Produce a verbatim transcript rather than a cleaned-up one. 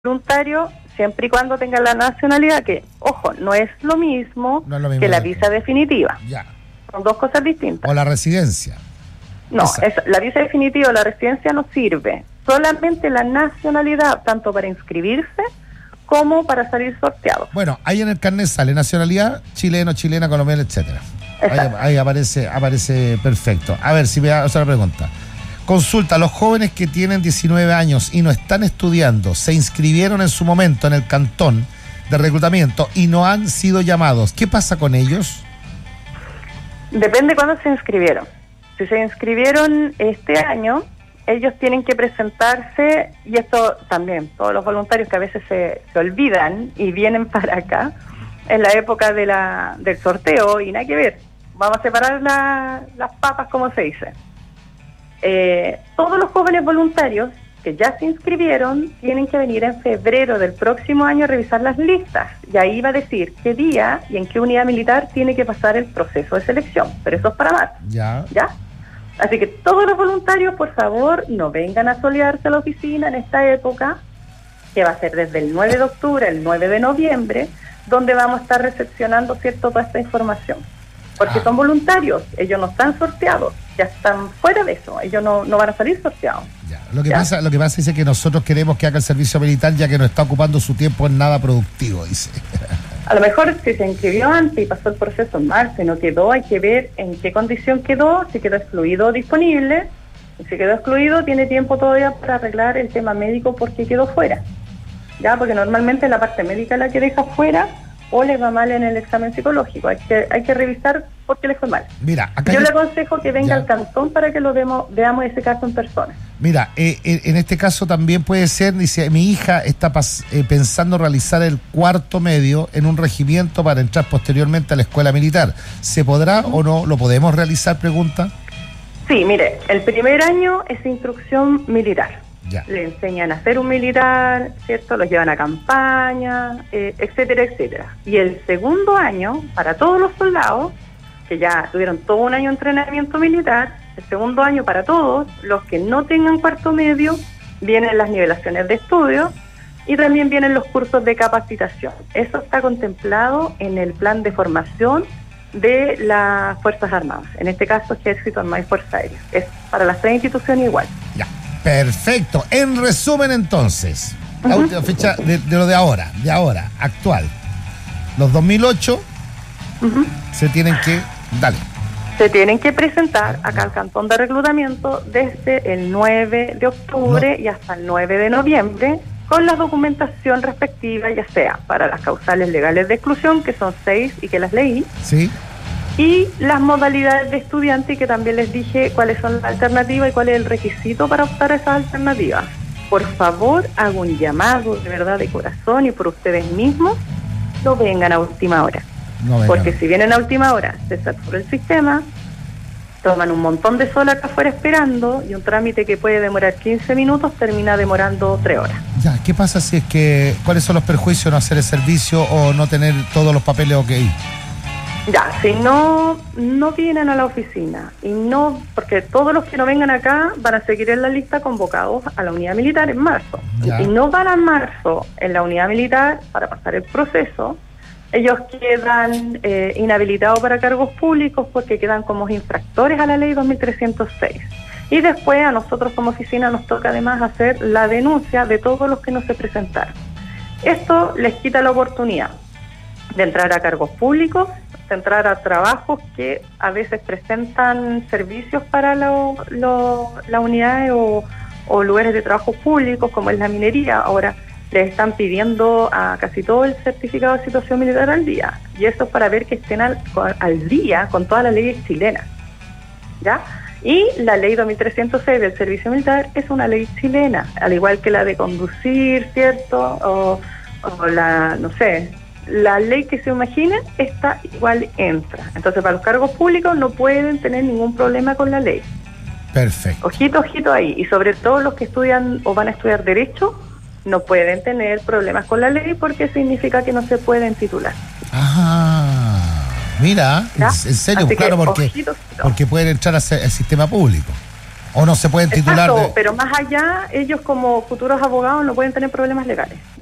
voluntario siempre y cuando tengan la nacionalidad, que, ojo, no es lo mismo, no es lo mismo que la que... visa definitiva. Ya. Son dos cosas distintas. O la residencia. No, es, la visa definitiva o la residencia no sirve. Solamente la nacionalidad, tanto para inscribirse como para salir sorteado. Bueno, ahí en el carnet sale nacionalidad, chileno, chilena, colombiana, etcétera. Ahí, ahí aparece, aparece perfecto. A ver, si me da otra pregunta. Consulta, los jóvenes que tienen diecinueve años y no están estudiando, se inscribieron en su momento en el cantón de reclutamiento y no han sido llamados. ¿Qué pasa con ellos? Depende cuándo se inscribieron. Si se inscribieron este año, ellos tienen que presentarse, y esto también, todos los voluntarios que a veces se, se olvidan y vienen para acá, en la época de la, del sorteo, y nada que ver, vamos a separar la, las papas, como se dice. Eh, todos los jóvenes voluntarios que ya se inscribieron tienen que venir en febrero del próximo año a revisar las listas, y ahí va a decir qué día y en qué unidad militar tiene que pasar el proceso de selección, pero eso es para marzo. Ya. ¿Ya? Así que todos los voluntarios, por favor, no vengan a solearse a la oficina en esta época, que va a ser desde el nueve de octubre al nueve de noviembre, donde vamos a estar recepcionando, ¿cierto?, toda esta información. Porque ah. son voluntarios, ellos no están sorteados, ya están fuera de eso, ellos no, no van a salir sorteados. Ya. Lo que ¿Ya? pasa, lo que pasa es que nosotros queremos que haga el servicio militar, ya que no está ocupando su tiempo en nada productivo, dice. A lo mejor si se inscribió antes y pasó el proceso en marzo y no quedó, hay que ver en qué condición quedó, si quedó excluido o disponible. Y si quedó excluido, tiene tiempo todavía para arreglar el tema médico porque quedó fuera. Ya, porque normalmente la parte médica la que deja fuera, o le va mal en el examen psicológico. Hay que hay que revisar por qué le fue mal. Mira, acá yo ya... le aconsejo que venga ya. al cantón para que lo vemos, veamos ese caso en persona. Mira, eh, eh, en este caso también puede ser, dice, mi hija está pas, eh, pensando realizar el cuarto medio en un regimiento para entrar posteriormente a la escuela militar. ¿Se podrá uh-huh. o no? ¿Lo podemos realizar? Pregunta. Sí, mire, el primer año es instrucción militar. Ya. Le enseñan a ser un militar, ¿cierto? Los llevan a campaña, eh, etcétera, etcétera. Y el segundo año, para todos los soldados, que ya tuvieron todo un año de entrenamiento militar, el segundo año para todos, los que no tengan cuarto medio, vienen las nivelaciones de estudio y también vienen los cursos de capacitación. Eso está contemplado en el plan de formación de las Fuerzas Armadas. En este caso, Ejército, Armada y Fuerza Aérea. Es para las tres instituciones igual. Ya. Perfecto. En resumen, entonces, la uh-huh. última fecha de, de lo de ahora, de ahora, actual. Los dos mil ocho uh-huh. se tienen que... Dale. Se tienen que presentar acá al cantón de reclutamiento desde el nueve de octubre no. y hasta el nueve de noviembre, con la documentación respectiva, ya sea para las causales legales de exclusión, que son seis y que las leí. Sí. Y las modalidades de estudiante, que también les dije cuáles son las alternativas y cuál es el requisito para optar a esas alternativas. Por favor, hago un llamado de verdad, de corazón, y por ustedes mismos, no vengan a última hora. No vengan. Porque si vienen a última hora, se satura el sistema, toman un montón de sol acá afuera esperando, y un trámite que puede demorar quince minutos termina demorando tres horas. Ya, ¿qué pasa si es que, cuáles son los perjuicios de no hacer el servicio o no tener todos los papeles ok? Ya, si no no vienen a la oficina y no, porque todos los que no vengan acá van a seguir en la lista convocados a la unidad militar en marzo. Ya. Y no van a marzo en la unidad militar para pasar el proceso, ellos quedan eh, inhabilitados para cargos públicos porque quedan como infractores a la ley dos mil trescientos seis. Y después a nosotros como oficina nos toca además hacer la denuncia de todos los que no se presentaron. Esto les quita la oportunidad de entrar a cargos públicos, de entrar a trabajos que a veces presentan servicios para lo, lo, las unidades o, o lugares de trabajo públicos, como es la minería. Ahora les están pidiendo a casi todo el certificado de situación militar al día, y eso es para ver que estén al, al día con todas las leyes chilenas, ¿ya? Y la ley dos mil trescientos seis del servicio militar es una ley chilena, al igual que la de conducir, ¿cierto? O, o la, no sé, la ley que se imaginen, esta igual entra. Entonces, para los cargos públicos no pueden tener ningún problema con la ley. Perfecto. Ojito, ojito ahí. Y sobre todo los que estudian o van a estudiar Derecho, no pueden tener problemas con la ley porque significa que no se pueden titular. Ajá. Mira, ¿ya? En serio, Así claro, que, porque, ojito, ojito. porque pueden entrar al sistema público. ¿O no se pueden titular? Exacto, de... pero más allá, ellos como futuros abogados no pueden tener problemas legales.